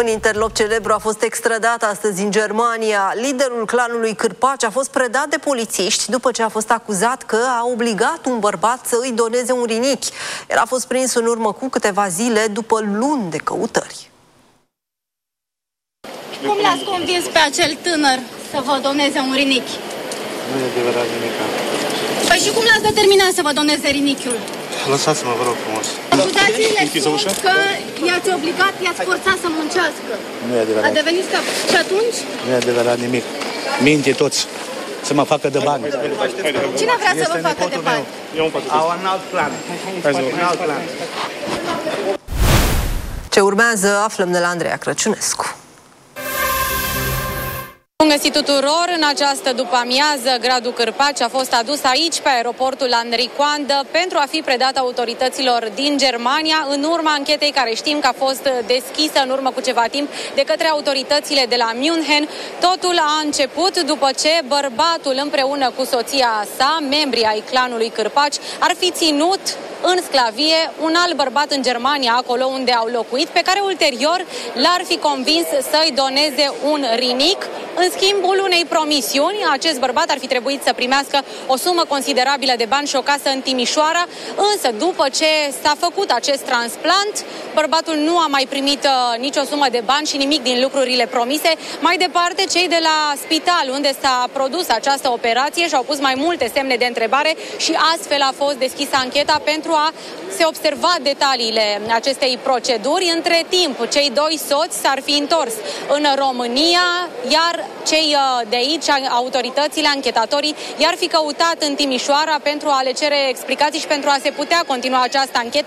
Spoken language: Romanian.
Un interlop celebru a fost extradat astăzi în Germania. Liderul clanului Cârpaci a fost predat de polițiști după ce a fost acuzat că a obligat un bărbat să îi doneze un rinichi. El a fost prins în urmă cu câteva zile după luni de căutări. Cum l-ați convins pe acel tânăr să vă doneze un rinichi? Nu e adevărat nimic. Păi și cum l-ați determinat să vă doneze rinichiul? Lăsați-mă, vă rog frumos. Acuzațiile spun că i-ați obligat, i-ați forțat să muncească. Nu e adevărat. A devenit scap. Și atunci? Nu e adevărat nimic. Minte toți. Să mă facă de bani. Cine vrea să vă facă de bani? Au un alt plan. Un alt plan. Ce urmează aflăm de la Andreea Crăciunescu. Bun găsit tuturor! În această după-amiază, Gradul Cârpaci a fost adus aici, pe aeroportul Andrei Coandă, pentru a fi predat autorităților din Germania, în urma anchetei care știm că a fost deschisă în urmă cu ceva timp de către autoritățile de la München. Totul a început după ce bărbatul, împreună cu soția sa, membrii ai clanului Cârpaci, ar fi ținut în sclavie un alt bărbat în Germania, acolo unde au locuit, pe care ulterior l-ar fi convins să-i doneze un rinic. În schimbul unei promisiuni, acest bărbat ar fi trebuit să primească o sumă considerabilă de bani și o casă în Timișoara, însă după ce s-a făcut acest transplant, bărbatul nu a mai primit nicio sumă de bani și nimic din lucrurile promise. Mai departe, cei de la spital unde s-a produs această operație și-au pus mai multe semne de întrebare și astfel a fost deschisă ancheta pentru a se observa detaliile acestei proceduri. Între timp, cei doi soți s-ar fi întors în România, iar cei de aici, autoritățile, anchetatorii, i-ar fi căutat în Timișoara pentru a le cere explicații și pentru a se putea continua această anchetă.